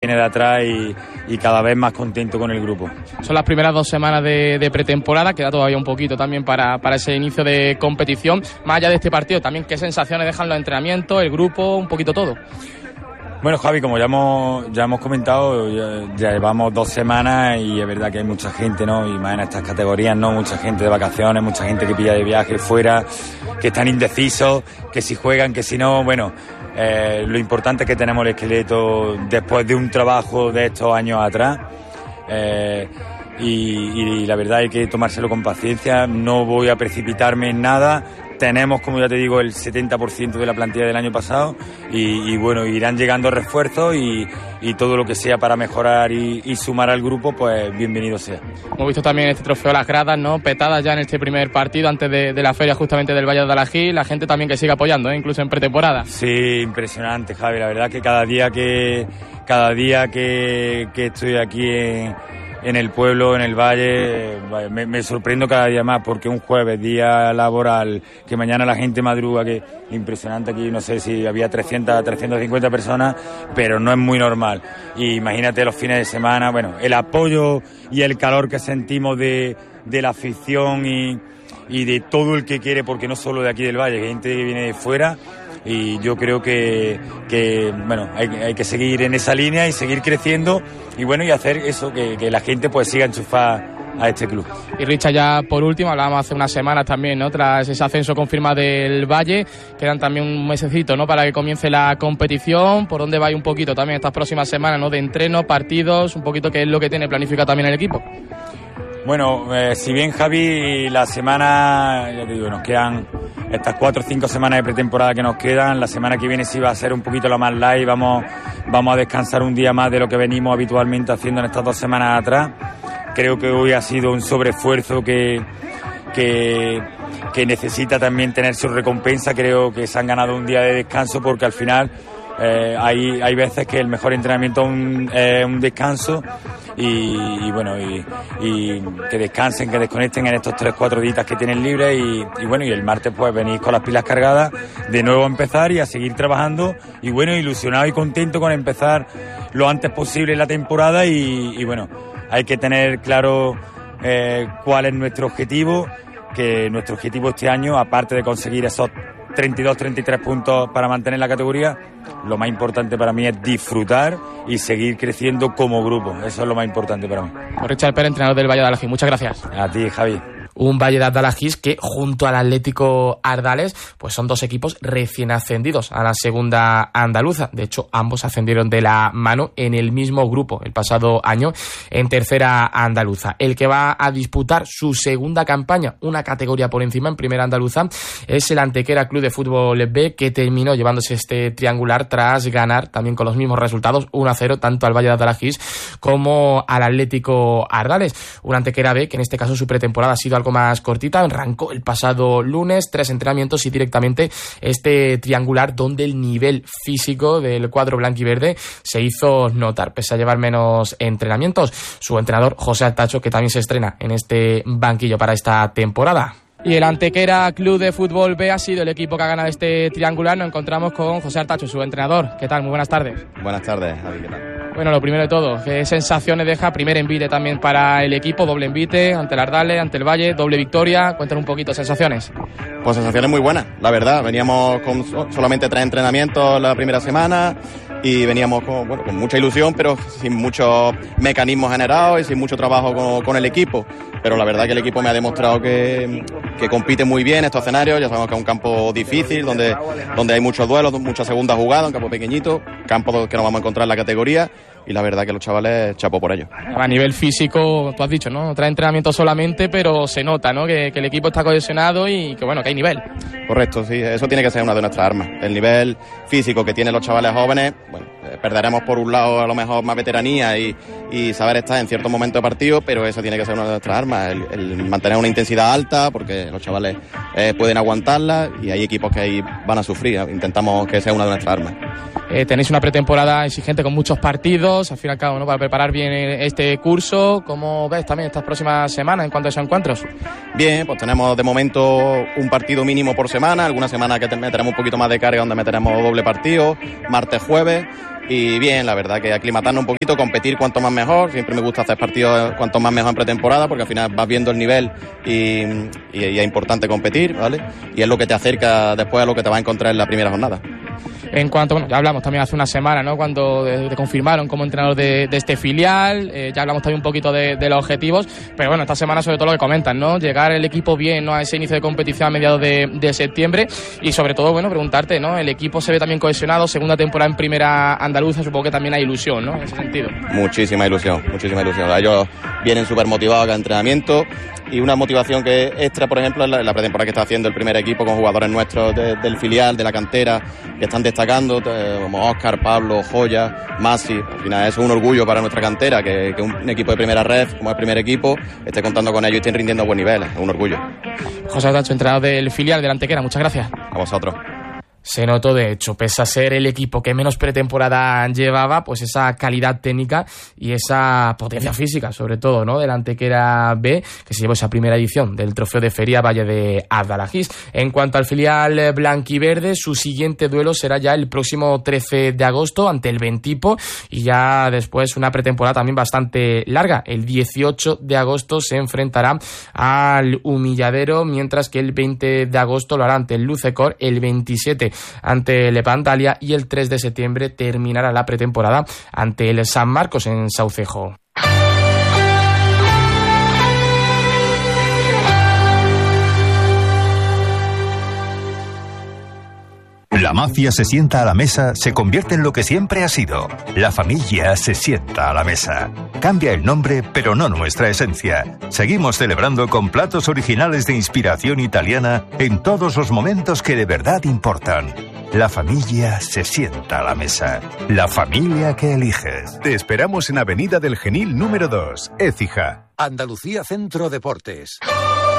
viene de atrás y cada vez más contento con el grupo. Son las primeras 2 semanas de pretemporada, queda todavía un poquito también para ese inicio de competición. Más allá de este partido, también qué sensaciones dejan los entrenamientos, el grupo, un poquito todo. Bueno, Javi, como ya hemos comentado, ya llevamos 2 semanas y es verdad que hay mucha gente, ¿no? Y más en estas categorías, ¿no? Mucha gente de vacaciones, mucha gente que pilla de viaje fuera, que están indecisos, que si juegan, que si no, bueno, lo importante es que tenemos el esqueleto después de un trabajo de estos años atrás. Y la verdad hay que tomárselo con paciencia, no voy a precipitarme en nada. Tenemos, como ya te digo, el 70% de la plantilla del año pasado y bueno, irán llegando refuerzos y todo lo que sea para mejorar y sumar al grupo, pues bienvenido sea. Hemos visto también este trofeo, las gradas, ¿no? Petadas ya en este primer partido antes de la feria justamente del Valle de Alagís, la gente también que sigue apoyando, incluso en pretemporada. Sí, impresionante, Javi, la verdad que cada día que estoy aquí en el pueblo, en el valle, me sorprendo cada día más porque un jueves, día laboral, que mañana la gente madruga, que impresionante aquí, no sé si había 300, 350 personas, pero no es muy normal. Y imagínate los fines de semana, bueno, el apoyo y el calor que sentimos de la afición y de todo el que quiere, porque no solo de aquí del valle, hay gente que viene de fuera. Y yo creo que bueno, hay que seguir en esa línea y seguir creciendo y bueno, y hacer eso, que la gente pues siga enchufada a este club. Y Richard, ya por último, hablábamos hace unas semanas también, ¿no? Tras ese ascenso con firma del Valle, quedan también un mesecito, ¿no? Para que comience la competición. ¿Por dónde va un poquito también estas próximas semanas, ¿no? De entreno, partidos, un poquito qué es lo que tiene planificado también el equipo? Bueno, si bien, Javi, la semana, ya te digo, nos quedan estas 4 o 5 semanas de pretemporada que nos quedan. La semana que viene sí va a ser un poquito lo más light. Vamos a descansar un día más de lo que venimos habitualmente haciendo en estas 2 semanas atrás. Creo que hoy ha sido un sobreesfuerzo que necesita también tener su recompensa. Creo que se han ganado un día de descanso porque al final hay veces que el mejor entrenamiento es un descanso y bueno, y que descansen, que desconecten en estos 3-4 días que tienen libres y bueno, y el martes pues venís con las pilas cargadas de nuevo a empezar y a seguir trabajando y bueno, ilusionado y contento con empezar lo antes posible la temporada y bueno, hay que tener claro cuál es nuestro objetivo, que nuestro objetivo este año, aparte de conseguir esos 32-33 puntos para mantener la categoría, lo más importante para mí es disfrutar y seguir creciendo como grupo. Eso es lo más importante para mí. Richard Pérez, entrenador del Valle de Alagís, muchas gracias. A ti, Javi. Un Valle de Alagís que junto al Atlético Ardales pues son 2 equipos recién ascendidos a la segunda andaluza. De hecho, ambos ascendieron de la mano en el mismo grupo el pasado año en tercera andaluza. El que va a disputar su segunda campaña, una categoría por encima en primera andaluza, es el Antequera Club de Fútbol B, que terminó llevándose este triangular tras ganar también con los mismos resultados 1-0 tanto al Valle de Alagís como al Atlético Ardales. Un Antequera B que en este caso su pretemporada ha sido algo más cortita, arrancó el pasado lunes, 3 entrenamientos y directamente este triangular donde el nivel físico del cuadro blanquiverde se hizo notar, pese a llevar menos entrenamientos. Su entrenador, José Artacho, que también se estrena en este banquillo para esta temporada. Y el Antequera Club de Fútbol B ha sido el equipo que ha ganado este triangular. Nos encontramos con José Artacho, su entrenador. ¿Qué tal? Muy buenas tardes. Buenas tardes, Javi, ¿qué tal? Bueno, lo primero de todo, ¿qué sensaciones deja? Primer envite también para el equipo, doble envite ante el Ardales, ante el Valle, doble victoria. Cuéntanos un poquito, sensaciones. Pues sensaciones muy buenas, la verdad. Veníamos con solamente 3 entrenamientos la primera semana y veníamos con mucha ilusión, pero sin muchos mecanismos generados y sin mucho trabajo con el equipo. Pero la verdad que el equipo me ha demostrado que compite muy bien estos escenarios. Ya sabemos que es un campo difícil, donde hay muchos duelos, muchas segundas jugadas, un campo pequeñito, campo que nos vamos a encontrar en la categoría. Y la verdad que los chavales chapó por ello. A nivel físico, tú has dicho, ¿no? 3 entrenamientos solamente, pero se nota, ¿no? Que el equipo está cohesionado y que bueno, que hay nivel. Correcto, sí, eso tiene que ser una de nuestras armas. El nivel físico que tienen los chavales jóvenes, bueno, perderemos por un lado a lo mejor más veteranía y saber estar en ciertos momentos de partido, pero eso tiene que ser una de nuestras armas, el mantener una intensidad alta, porque los chavales pueden aguantarla y hay equipos que ahí van a sufrir. Intentamos que sea una de nuestras armas. Tenéis una pretemporada exigente con muchos partidos, al fin y al cabo, ¿no? Para preparar bien este curso. ¿Cómo ves también estas próximas semanas en cuanto a esos encuentros? Bien, pues tenemos de momento un partido mínimo por semana, algunas semanas que meteremos un poquito más de carga donde meteremos doble partido, martes, jueves. y bien, la verdad que aclimatarnos un poquito, competir cuanto más mejor. Siempre me gusta hacer partidos cuanto más mejor en pretemporada, porque al final vas viendo el nivel y es importante competir, ¿vale? Y es lo que te acerca después a lo que te vas a encontrar en la primera jornada. En cuanto, bueno, ya hablamos también hace una semana, ¿no? Cuando te confirmaron como entrenador de este filial, ya hablamos también un poquito de los objetivos, pero bueno, esta semana sobre todo lo que comentan, ¿no? Llegar el equipo bien, ¿no? A ese inicio de competición a mediados de septiembre, y sobre todo, bueno, preguntarte, ¿no? El equipo se ve también cohesionado, segunda temporada en primera andaluza, supongo que también hay ilusión, ¿no? En ese sentido. Muchísima ilusión. Ellos vienen súper motivados a cada entrenamiento, y una motivación que extra, por ejemplo, es la pretemporada que está haciendo el primer equipo con jugadores nuestros del filial, de la cantera, que están destacando, como Óscar, Pablo, Joya, Masi. Al final eso es un orgullo para nuestra cantera, que un equipo de primera red, como el primer equipo, esté contando con ellos y estén rindiendo a buen nivel. Es un orgullo. José Tacho, entrenador del filial del Antequera, muchas gracias. A vosotros. Se notó, de hecho, pese a ser el equipo que menos pretemporada llevaba, pues esa calidad técnica y esa potencia física, sobre todo, ¿no? Del Antequera B, que se llevó esa primera edición del Trofeo de Feria Valle de Ardalajís. En cuanto al filial blanquiverde, su siguiente duelo será ya el próximo 13 de agosto ante el Bentipo, y ya después una pretemporada también bastante larga. El 18 de agosto se enfrentará al Humilladero, mientras que el 20 de agosto lo hará ante el Lucecor, el 27 ante Lepandalia, y el 3 de septiembre terminará la pretemporada ante el San Marcos en Saucejo. La mafia se sienta a la mesa, se convierte en lo que siempre ha sido. La familia se sienta a la mesa. Cambia el nombre, pero no nuestra esencia. Seguimos celebrando con platos originales de inspiración italiana en todos los momentos que de verdad importan. La familia se sienta a la mesa. La familia que eliges. Te esperamos en Avenida del Genil número 2, Écija. Andalucía Centro Deportes.